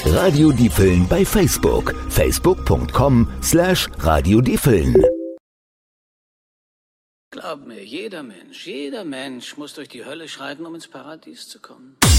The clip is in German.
Radio Diepeln bei Facebook. facebook.com/Radio Diepeln. Glaub mir, jeder Mensch muss durch die Hölle schreiten, um ins Paradies zu kommen.